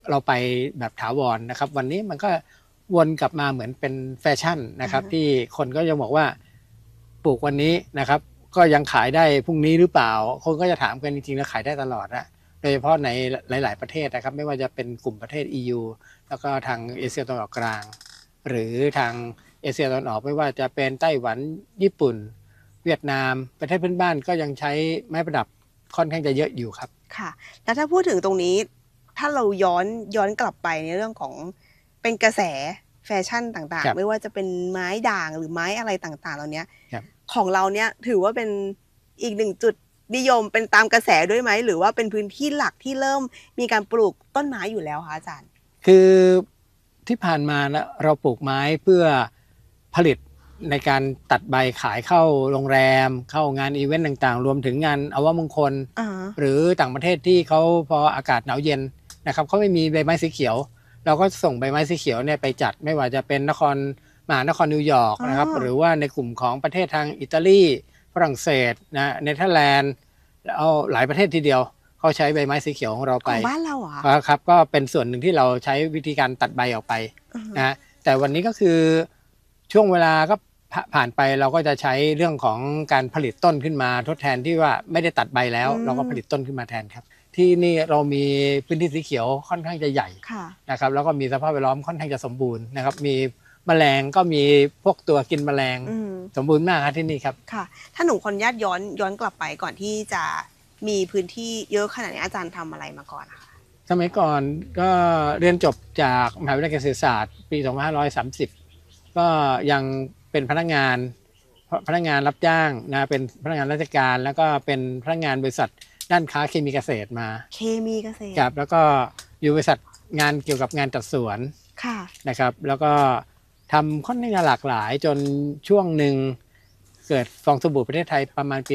เราไปแบบถาวรนะครับวันนี้มันก็วนกลับมาเหมือนเป็นแฟชั่นนะครับที่คนก็ยังบอกว่าปลูกวันนี้นะครับก็ยังขายได้พรุ่งนี้หรือเปล่าคนก็จะถามกันจริงๆแล้วขายได้ตลอดนะโดยเฉพาะในหลายๆประเทศนะครับไม่ว่าจะเป็นกลุ่มประเทศ EU แล้วก็ทางเอเชียตะวันออกกลางหรือทางเอเชียตะวันออกไม่ว่าจะเป็นไต้หวันญี่ปุ่นเวียดนามประเทศเพื่อนบ้านก็ยังใช้ไม้ประดับค่อนข้างจะเยอะอยู่ครับค่ะแล้วถ้าพูดถึงตรงนี้ถ้าเราย้อนกลับไปในเรื่องของเป็นกระแสแฟชั่นต่างๆไม่ว่าจะเป็นไม้ด่างหรือไม้อะไรต่างๆเหล่านี้ของเราเนี่ยถือว่าเป็นอีกหนึ่งจุดนิยมเป็นตามกระแสด้วยไหมหรือว่าเป็นพื้นที่หลักที่เริ่มมีการปลูกต้นไม้อยู่แล้วคะอาจารย์คือที่ผ่านมานะเราปลูกไม้เพื่อผลิตในการตัดใบขายเข้าโรงแรมเข้างานอีเวนต์ต่างๆรวมถึงงานอวมงคลหรือต่างประเทศที่เขาพออากาศหนาวเย็นนะครับเขาไม่มีใบไม้สีเขียวเราก็ส่งใบไม้สีเขียวเนี่ยไปจัดไม่ว่าจะเป็นมหานครนิวยอร์กนะครับหรือว่าในกลุ่มของประเทศทางอิตาลีฝรั่งเศสนะเนเธอร์แลนด์เอาหลายประเทศทีเดียวเขาใช้ใบไม้สีเขียวของเราไปของบ้านเราอ่ะครับก็เป็นส่วนหนึ่งที่เราใช้วิธีการตัดใบออกไปนะแต่วันนี้ก็คือช่วงเวลาก็ผ่านไปเราก็จะใช้เรื่องของการผลิตต้นขึ้นมาทดแทนที่ว่าไม่ได้ตัดใบแล้วเราก็ผลิตต้นขึ้นมาแทนครับที่นี่เรามีพื้นที่สีเขียวค่อนข้างจะใหญ่นะครับแล้วก็มีสภาพแวดล้อมค่อนข้างจะสมบูรณ์นะครับมีแมลงก็มีพวกตัวกินแมลงสมบูรณ์มากครับที่นี่ครับค่ะถ้าหนูขออนุญาตย้อนกลับไปก่อนที่จะมีพื้นที่เยอะขนาดนี้อาจารย์ทำอะไรมาก่อนคะสมัยก่อนก็เรียนจบจากมหาวิทยาลัยเกษตรศาสตร์ปี2530ก็ยังเป็นพนักงานรับจ้างนะเป็นพนักงานราชการแล้วก็เป็นพนักงานบริษัทด้านค้าเคมีเกษตรมาเคมีเกษตรครับแล้วก็อยู่บริษัทงานเกี่ยวกับงานจัดสวนนะครับแล้วก็ทำค่อนข้างหลากหลายจนช่วงหนึ่งเกิดฟองสบู่ประเทศไทยประมาณปี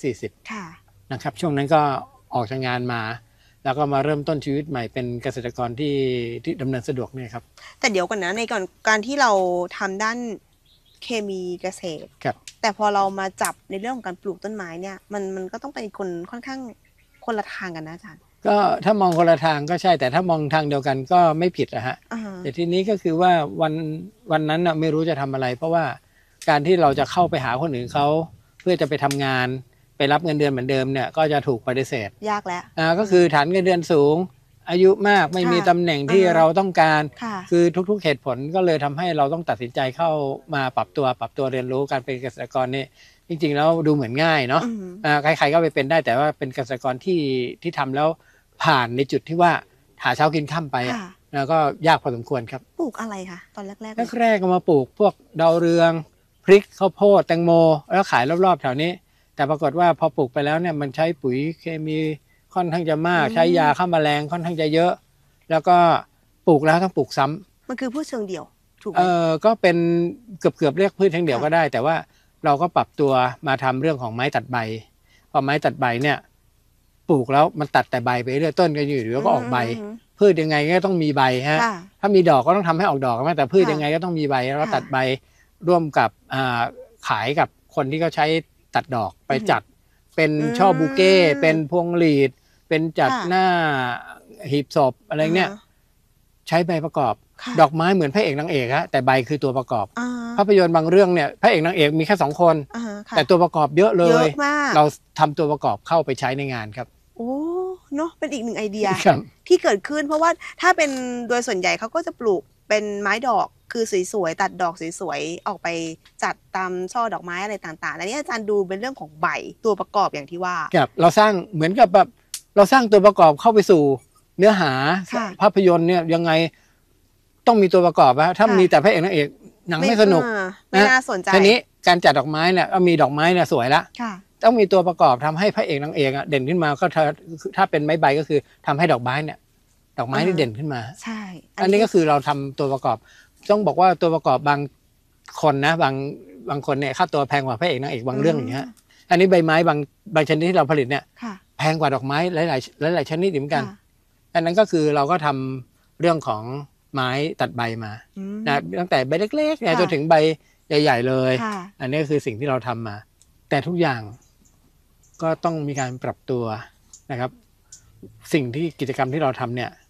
2540นะครับช่วงนั้นก็ออกจากงานมาแล้วก็มาเริ่มต้นชีวิตใหม่เป็นเกษตรกรที่ดำเนินสะดวกเนี่ยครับแต่เดี๋ยวก่อนนะในการที่เราทำด้านเคมีเกษตรแต่พอเรามาจับในเรื่องของการปลูกต้นไม้เนี่ยมันก็ต้องเป็นคนค่อนข้างคนละทางกันนะอาจารย์ก็ถ้ามองคนละทางก็ใช่แต่ถ้ามองทางเดียวกันก็ไม่ผิดนะฮะแต่ทีนี้ก็คือว่าวันนั้นไม่รู้จะทำอะไรเพราะว่าการที่เราจะเข้าไปหาคนอื่นเขาเพื่อจะไปทำงานไปรับเงินเดือนเหมือนเดิมเนี่ยก็จะถูกปฏิเสธยากแล้วก็คือฐานเงินเดือนสูงอายุมากไม่มีตำแหน่งที่เราต้องการคือทุกๆเหตุผลก็เลยทำให้เราต้องตัดสินใจเข้ามาปรับตัวเรียนรู้การเป็นเกษตรกรนี่จริงๆแล้วดูเหมือนง่ายเนาะใครๆก็ไปเป็นได้แต่ว่าเป็นเกษตรกรที่ทำแล้วผ่านในจุดที่ว่าหาเช้ากินค่ำไปแล้วก็ยากพอสมควรครับปลูกอะไรคะตอนแรกก็มาปลูกพวกดาวเรืองพริกข้าวโพดแตงโมแล้วขายรอบๆแถวนี้แต่ปรากฏว่าพอปลูกไปแล้วเนี่ยมันใช้ปุ๋ยเคมีค่อนข้างจะมากใช้ยาฆ่าแมลงค่อนข้างจะเยอะแล้วก็ปลูกแล้วต้องปลูกซ้ำมันคือพืชเชิงเดี่ยวถูกไหมก็เป็นเกือบเรียกพืชเชิงเดี่ยวก็ได้แต่ว่าเราก็ปรับตัวมาทำเรื่องของไม้ตัดใบพอไม้ตัดใบเนี่ยปลูกแล้วมันตัดแต่ใบไปเรื่อยต้นก็อยู่แล้วก็ออกใบพืชยังไงก็ต้องมีใบฮะถ้ามีดอกก็ต้องทำให้ออกดอกแต่พืชยังไงก็ต้องมีใบแล้วก็ตัดใบร่วมกับขายกับคนที่เขาใช้ตัดดอกไปจัดเป็นช่อบูเก้เป็นพวงหลีดเป็นจัดหน้าหีบศพอะไรเงี้ยใช้ใบประกอบดอกไม้เหมือนพระเอกนางเอกฮะแต่ใบคือตัวประกอบภาพยนตร์บางเรื่องเนี่ยพระเอกนางเอกมีแค่2 คนแต่ตัวประกอบเยอะเลยเราทำตัวประกอบเข้าไปใช้ในงานครับโอ้เนาะเป็นอีกหนึ่งไอเดียที่เกิดขึ้นเพราะว่าถ้าเป็นโดยส่วนใหญ่เขาก็จะปลูกเป็นไม้ดอกคือสวยๆตัดดอกสวยๆออกไปจัดตามช่อดอกไม้อะไรต่างๆอันนี้อาจารย์ดูเป็นเรื่องของใบตัวประกอบอย่างที่ว่าครับเราสร้างเหมือนกับแบบเราสร้างตัวประกอบเข้าไปสู่เนื้อหาภาพยนตร์เนี่ยยังไงต้องมีตัวประกอบถ้ามีแต่พระเอกนางเอกหนังไม่สนุกไม่น่าสนใจทีนี้การจัดดอกไม้เนี่ยก็มีดอกไม้เนี่ยสวยละต้องมีตัวประกอบทำให้พระเอกนางเอกเด่นขึ้นมาก็ถ้าเป็นไม้ใบก็คือทำให้ดอกไม้ที่เด่นขึ้นมาใช่อันนี้ก็คือเราทำตัวประกอบต้องบอกว่าตัวประกอบบางคนนะบางคนเนี่ยค่าตัวแพงกว่าพระเอกนางเอกบางเรื่องอย่างเงี้ยอันนี้ใบไม้บางชนิดที่เราผลิตเนี่ยแพงกว่าดอกไม้หลายชนิดเหมือนกันอันนั้นก็คือเราก็ทำเรื่องของไม้ตัดใบมานะตั้งแต่ใบเล็กๆจนถึงใบใหญ่ๆเลยอันนี้คือสิ่งที่เราทำมาแต่ทุกอย่างก็ต้องมีการปรับตัวนะครับสิ่งที่กิจกรรมที่เราทำเนี่ย